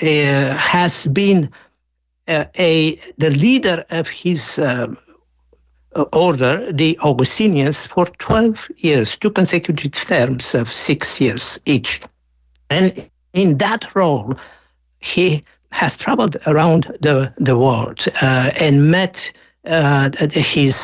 has been the leader of his order, the Augustinians, for 12 years, two consecutive terms of 6 years each. And in that role, he has traveled around the world and met his